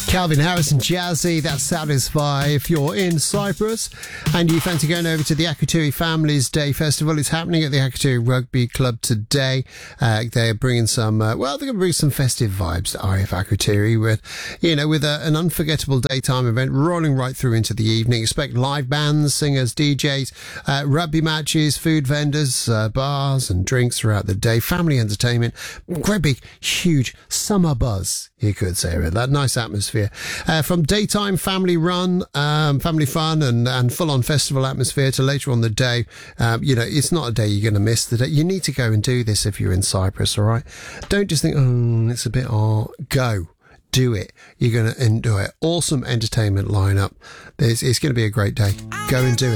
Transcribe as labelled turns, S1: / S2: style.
S1: Calvin Harris and Jazzy, that's Satisfy. If you're in Cyprus and you fancy going over to the Akrotiri Families Day Festival, it's happening at the Akrotiri Rugby Club today. They're bringing some, they're going to bring some festive vibes to RF Akrotiri with an unforgettable daytime event rolling right through into the evening. Expect live bands, singers, DJs, rugby matches, food vendors, bars and drinks throughout the day. Family entertainment, great big, huge summer buzz, you could say, with that nice atmosphere. From daytime family run, family fun and full-on festival atmosphere to later on the day, it's not a day you're going to miss. You need to go and do this if you're in Cyprus, all right? Don't just think, it's a bit hard. Go. Do it. You're going to enjoy it. Awesome entertainment lineup. It's going to be a great day. Go and do it.